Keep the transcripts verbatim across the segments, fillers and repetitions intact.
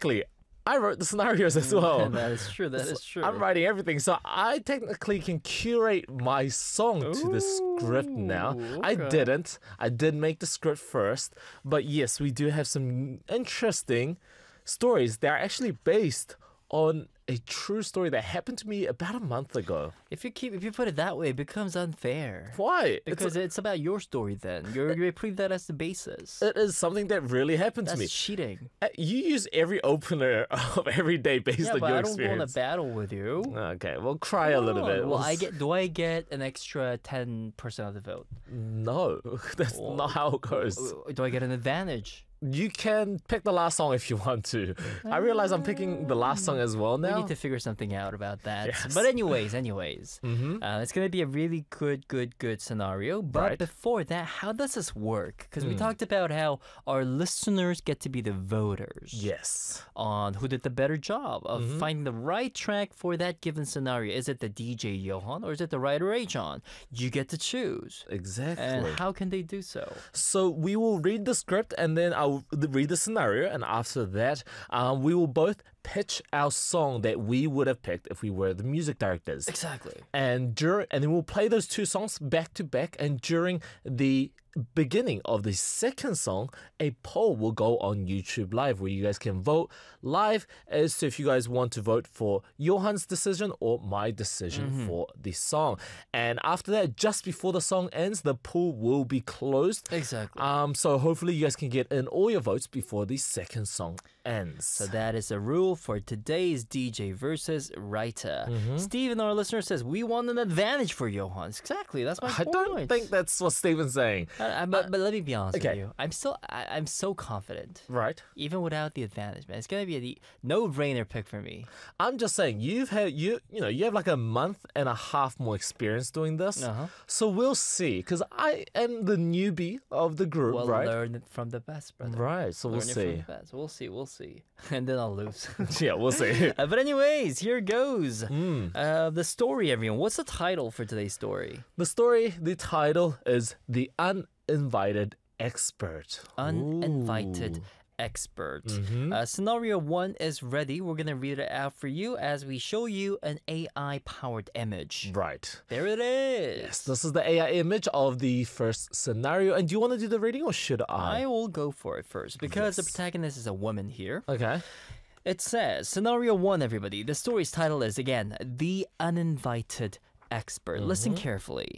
exactly. I wrote the scenarios as well. That is true. That is true. I'm writing everything, so I technically can curate my song to the script now. Ooh, I okay. didn't. I did make the script first, but yes, we do have some interesting stories that are actually based on a true story that happened to me about a month ago. If you keep, if you put it that way, it becomes unfair. Why? Because it's, it's about your story. Then you're you're putting that as the basis. it is something that really happened That's to me. cheating. Uh, You use every opener of every day based Yeah, on but your I don't experience. want to battle with you. Okay, we'll cry a little Come bit. on. Well, We'll I s- get. Do I get an extra ten percent of the vote? No, that's Well, not how it goes. Do I get an advantage? You can pick the last song if you want to. I realize I'm picking the last song as well We now. need to figure something out about that. Yes. But anyways, anyways, Mhm. uh, it's gonna be a really good, good, good scenario. But Right. before that, how does this work? Because we Mm. talked about how our listeners get to be the voters. Yes. On who did the better job of Mm-hmm. finding the right track for that given scenario. Is it the D J Johan or is it the writer John? You get to choose. Exactly. And how can they do so? So we will read the script and then I'll read the scenario, and after that, um, we will both pitch our song that we would have picked if we were the music directors. Exactly. And during, and then we'll play those two songs back to back. And during the beginning of the second song, a poll will go on YouTube Live where you guys can vote live as to if you guys want to vote for Johan's decision or my decision for the song. And after that, just before the song ends, the poll will be closed. Exactly. Um, so hopefully you guys can get in all your votes before the second song ends. So that is a rule for today's D J versus writer. Steven, our listener, says we want an advantage for Johan. Exactly, that's my I point. don't think that's what Steven's saying. Uh, uh, but, but let me be honest okay. with you. I'm still, I, I'm so confident. Right. Even without the advantage, man, it's gonna be a the- no-brainer pick for me. I'm just saying you've had you you know you have like a month and a half more experience doing this, Uh-huh. so we'll see. Because I am the newbie of the group, We'll right? learn it from the best, brother. Right. So we'll Learn it from see. the best. We'll see. We'll see. And then I'll lose. Yeah, we'll see. Uh, but anyways, here goes. Hmm. Uh, the story, everyone. What's the title for today's story? The story, the title is The Uninvited Expert. Uninvited Ooh. expert. Mm-hmm. Uh, scenario one is ready. We're gonna read it out for you as we show you an A I-powered image. Right. There it is. Yes, this is the A I image of the first scenario. And do you want to do the reading or should I? I will go for it first because the Yes. protagonist is a woman here. Okay. It says, scenario one, everybody. The story's title is, again, The Uninvited Expert. Listen carefully.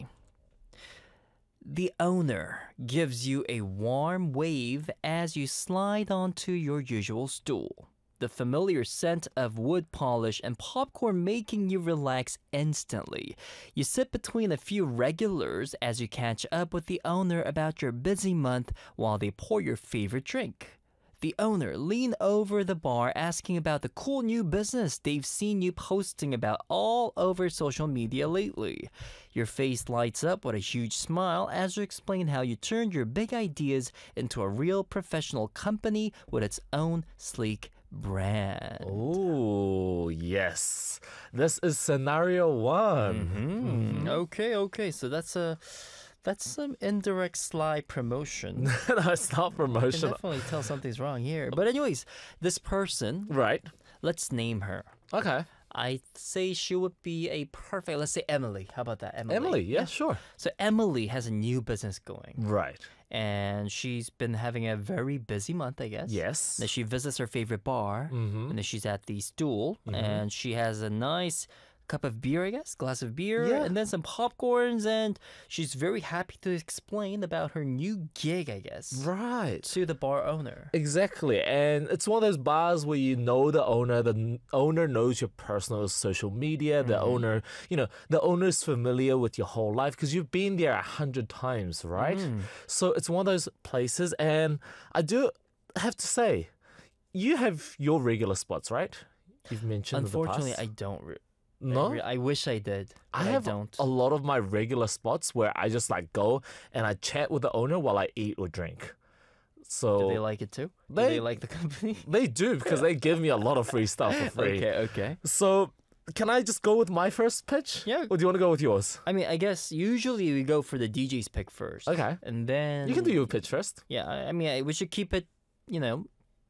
The owner gives you a warm wave as you slide onto your usual stool. The familiar scent of wood polish and popcorn making you relax instantly. You sit between a few regulars as you catch up with the owner about your busy month while they pour your favorite drink. The owner lean over the bar asking about the cool new business they've seen you posting about all over social media lately. Your face lights up with a huge smile as you explain how you turned your big ideas into a real professional company with its own sleek brand. Oh, yes. This is scenario one. Hmm. Okay, okay. So that's a that's some indirect sly promotion. No, it's not I can promotion. definitely tell something's wrong here. But anyways, this person, Right. let's name her. Okay. I'd say she would be a perfect, let's say Emily. How about that, Emily? Emily, yeah, sure. So Emily has a new business going. Right. And she's been having a very busy month, I guess. Yes. Then she visits her favorite bar. Mhm. And then she's at the stool. And she has a nice cup of beer, I guess, glass of beer, Yeah. and then some popcorns. And she's very happy to explain about her new gig, I guess, Right. to the bar owner. Exactly. And it's one of those bars where you know the owner, the n- owner knows your personal social media, the owner, you know, the owner's familiar with your whole life because you've been there a hundred times, right? So it's one of those places. And I do have to say, you have your regular spots, right? You've mentioned in the Unfortunately, past. I don't. Re- No? I, re- I wish I did. But I I, have don't. a lot of my regular spots where I just like go and I chat with the owner while I eat or drink. So Do they like it too? Do They- they like the company? they do because they give me a lot of free stuff for free. Okay, okay. So can I just go with my first pitch? Yeah. Or do you want to go with yours? I mean, I guess usually we go for the D J's pick first. Okay. And then You can do your pitch first. Yeah, I I mean, I- we should keep it, you know,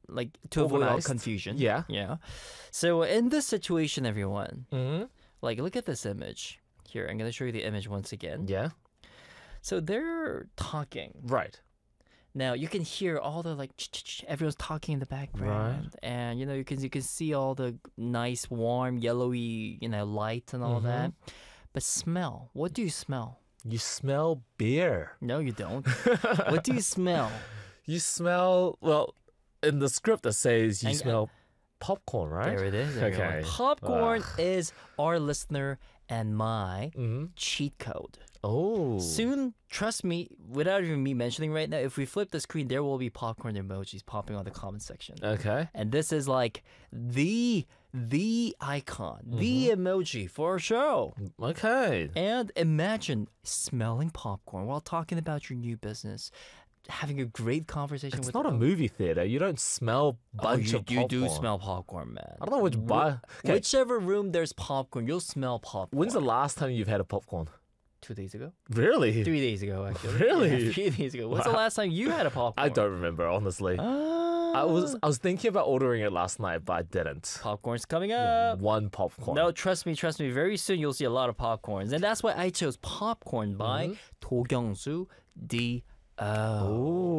like to avoid all Organized. confusion. Yeah. Yeah. So in this situation, everyone, Mm-hmm. like look at this image. Here, I'm going to show you the image once again. Yeah. So they're talking. Right. Now you can hear all the like ch- ch- ch- everyone's talking in the background, and you know you can you can see all the nice warm yellowy you know light and all that. But smell. What do you smell? You smell beer. No, you don't. What do you smell? You smell, well, in the script it says you And- smell popcorn, right? There it is. everyone. Okay. Popcorn is our listener and my Mm-hmm. cheat code. Oh. Soon, trust me, without even me mentioning right now, if we flip the screen, there will be popcorn emojis popping on the comment section. Okay. And this is like the the icon, the Mm-hmm. emoji for our show. Okay. And imagine smelling popcorn while talking about your new business, having a great conversation It's with not a movie theater. You don't smell Oh, bunch you, of you popcorn. do smell popcorn, man. I don't know which Wh- bar. Okay. Whichever room there's popcorn, you'll smell popcorn. When's the last time you've had a popcorn? Two days ago? Really? Three days ago, actually. Really? Yeah, three days ago. When's the Wow. last time you had a popcorn? I don't remember, honestly. I was I was thinking about ordering it last night, but I didn't. Popcorn's coming up. One popcorn. No, trust me, trust me. Very soon you'll see a lot of popcorns, and that's why I chose popcorn by To Kyung-soo D O.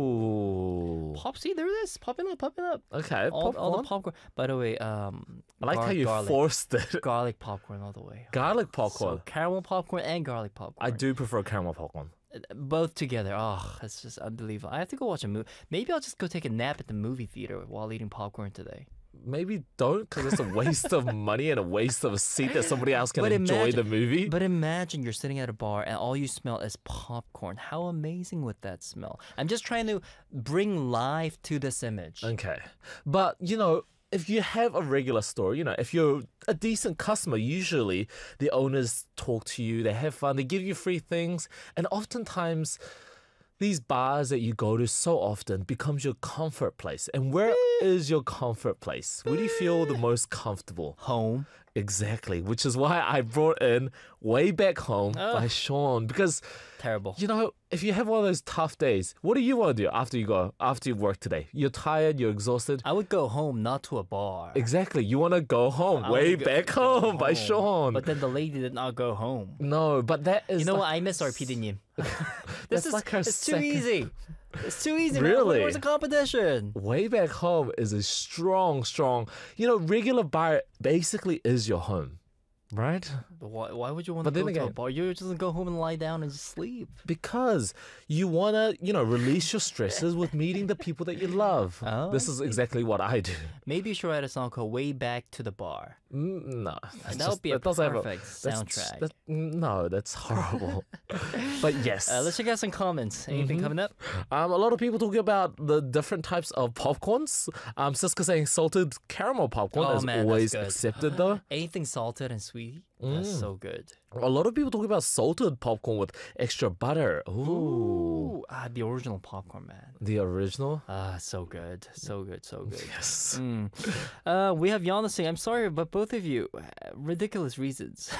Ooh. Pop, see, there it is, popping up, popping up. Okay. All, all the popcorn. popcorn. By the way, um, I like gar- how you garlic, forced it. garlic popcorn all the way. Garlic popcorn. So caramel popcorn and garlic popcorn. I do prefer caramel popcorn. Both together. Oh, that's just unbelievable. I have to go watch a movie. Maybe I'll just go take a nap at the movie theater while eating popcorn today. Maybe don't, because it's a waste of money and a waste of a seat that somebody else can But enjoy imagine- the movie. But imagine you're sitting at a bar and all you smell is popcorn. How amazing would that smell? I'm just trying to bring life to this image. Okay. But, you know, if you have a regular store, you know, if you're a decent customer, usually the owners talk to you, they have fun, they give you free things, and oftentimes these bars that you go to so often becomes your comfort place. And where is your comfort place? Where do you feel the most comfortable? Home. Exactly, which is why I brought in Way Back Home by Sean, because Terrible. you know, if you have one of those tough days, what do you want to do after you go after you work today? You're tired, you're exhausted. I would go home, not to a bar. Exactly, you want to go home. I Way would go- Back go Home by home. Sean. But then the lady did not go home. no, but that is You know like, what? I miss our PD님. this That's is like her it's too second- easy. It's too easy. man. Really? Where's the competition? Way Back Home is a strong, strong. You know, regular bar basically is your home, right? Why, why would you want But to then go to a again- bar? You just go home and lie down and just sleep. Because you want to, you know, release your stresses with meeting the people that you love. Oh, this is exactly what I do. Maybe you should write a song called "Way Back to the Bar." Mm, no, that's That just- would be a doesn't have perfect that's- soundtrack. that- no, that's horrible. But yes, Uh, let's check out some comments. Anything coming up? um, a lot of people talking about the different types of popcorns. Um, Siska saying salted caramel popcorn Oh, is man, that's always good. accepted though. Anything salted and sweet? That's so good. A lot of people talking about salted popcorn with extra butter. Ooh, Ooh, ah, the original popcorn, man. the original. Ah, so good, so good, so good. Yes. Mm. Uh, we have Yana saying, "I'm sorry, but both of you, uh, ridiculous reasons."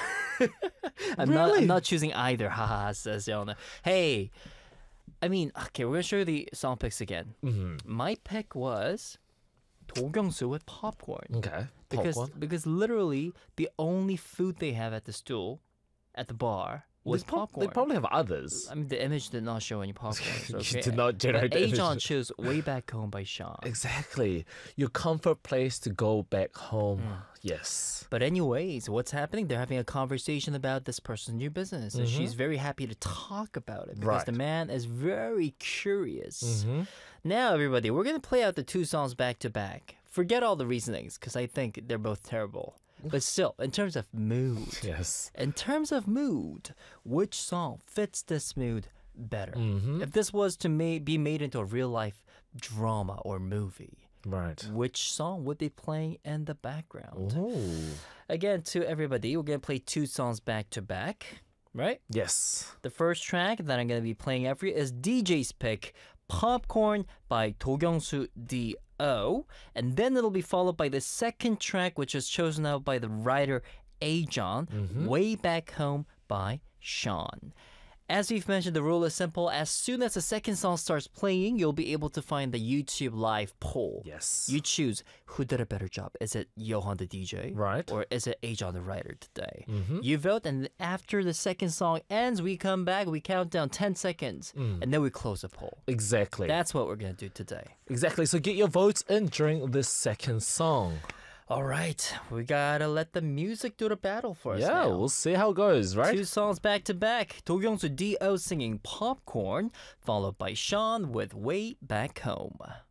I'm not. Really? I'm not choosing either. Haha, says Yana. Hey, I mean, okay, we're gonna show you the song picks again. Mm-hmm. My pick was Do Kyung-soo with popcorn Okay. because Popcorn. because literally the only food they have at the stool, at the bar was They prob- popcorn. They probably have others. I mean, the image did not show any popcorn. So, You okay. did not generate But the Ajon image. chose Way Back Home by Sean. Exactly. Your comfort place to go back home. Mm. Yes. But anyways, what's happening? They're having a conversation about this person's new business, and she's very happy to talk about it because the Right. man is very curious. Mm-hmm. Now, everybody, we're gonna play out the two songs back to back. Forget all the reasonings because I think they're both terrible. But still, in terms of mood, Yes. in terms of mood, which song fits this mood better? Mm-hmm. If this was to ma- be made into a real life drama or movie, Right. which song would be playing in the background? Ooh. Again, to everybody, we're going to play two songs back to back, right? Yes. The first track that I'm going to be playing after you is D J's pick, Popcorn by Do Kyung-soo D O. And then it'll be followed by the second track, which is chosen out by the writer Ajon, Way Back Home by Sean. As we've mentioned, the rule is simple. As soon as the second song starts playing, you'll be able to find the YouTube live poll. Yes. You choose who did a better job. Is it Johan the D J? Right. Or is it Ajon the writer today? Mm-hmm. You vote, and after the second song ends, we come back, we count down ten seconds, Mm. and then we close the poll. Exactly. That's what we're going to do today. Exactly. So get your votes in during this second song. All right, we gotta let the music do the battle for us Yeah, now. we'll see how it goes, right? Two songs back to back. Do Young-soo D O singing Popcorn, followed by Sean with Way Back Home.